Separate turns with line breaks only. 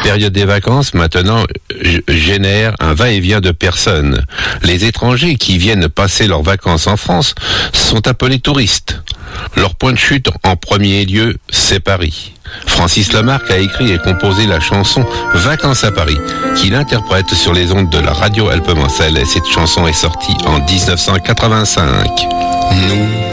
période des vacances, maintenant, génère un va-et-vient de personnes. Les étrangers qui viennent passer leurs vacances en France sont appelés touristes. Leur point de chute, en premier lieu, c'est Paris. Francis Lemarque a écrit et composé la chanson « Vacances à Paris » qu'il interprète sur les ondes de la radio Alpes-Moselle. Cette chanson est sortie en 1985. Nous